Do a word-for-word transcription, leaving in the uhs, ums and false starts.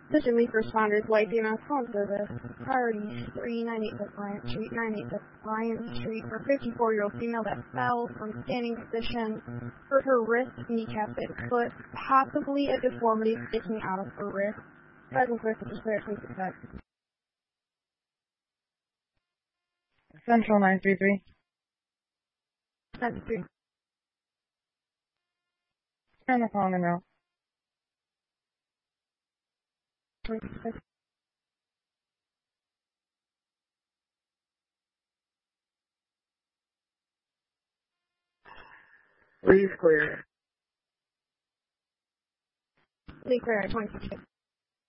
District responders, white female phone service, priority three ninety-eight Bryant Street, ninety-eight Bryant Street, for fifty-four-year-old female that fell from standing position, hurt her wrist, kneecap, and foot, possibly a deformity sticking out of her wrist. Present with the declared police attack. Central nine three three. That's three. Turn the phone now. Please clear. Please clear at twenty-six.